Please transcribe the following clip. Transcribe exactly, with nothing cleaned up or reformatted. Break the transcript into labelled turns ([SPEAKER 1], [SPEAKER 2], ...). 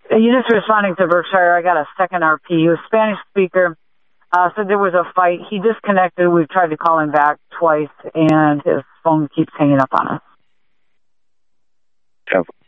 [SPEAKER 1] Units responding to Berkshire. I got a second R P. He was Spanish speaker. Uh, said there was a fight. He disconnected. We've tried to call him back twice, and his phone keeps hanging up on us.